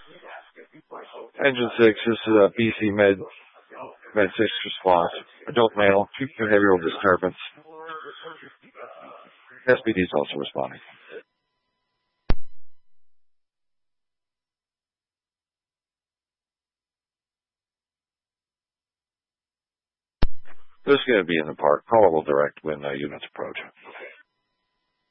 Engine 6, this is BC Med 6 response. Adult male, behavioral disturbance. SPD is also responding. This is going to be in the park. Call will direct when units approach.